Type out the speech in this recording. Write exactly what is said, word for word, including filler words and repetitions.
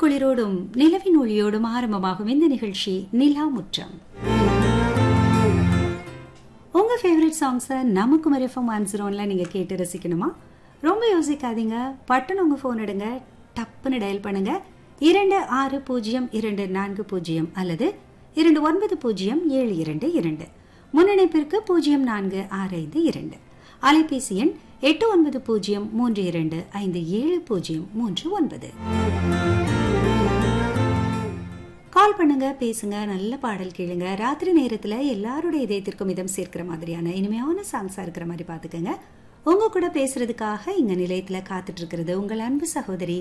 குளிரோடும் நிலவின் ஒளியோடும் ஆரம்பமாகும் இந்த நிகழ்ச்சி நிலா முற்றம். உங்க ஃபேவரட் சாங்ஸை நமக்கு மரிஃபம் ஆன்சரோன்ல நீங்க கேட்டு ரசிக்கணுமா? ரொம்ப யோசிக்காதீங்க, பட்டுன்னு உங்க போன் எடுங்க, டப்புன்னு டயல் பண்ணுங்க இரண்டு ஆறு பூஜ்ஜியம் இரண்டு நான்கு பூஜ்ஜியம் அல்லது இரண்டு ஒன்பது பூஜ்ஜியம் ஏழு இரண்டு இரண்டு. முன்னிணைப்பிற்கு பூஜ்ஜியம் நான்கு ஆறு ஐந்து இரண்டு. அலைபேசி எண் எட்டு ஒன்பது பூஜ்ஜியம் மூன்று இரண்டு ஐந்து ஏழு பூஜ்ஜியம் மூன்று ஒன்பது. கால் பண்ணுங்க, பேசுங்க, நல்ல பாடல் கேளுங்க. ராத்திரி நேரத்துல எல்லாருடைய இதயத்திற்கும் இதம் சேர்க்கிற மாதிரியான இனிமையான சாங்ஸா இருக்கிற மாதிரி பாத்துக்கங்க. உங்க கூட பேசுறதுக்காக இங்க நிலையத்துல காத்துட்டு இருக்கிறது உங்கள் அன்பு சகோதரி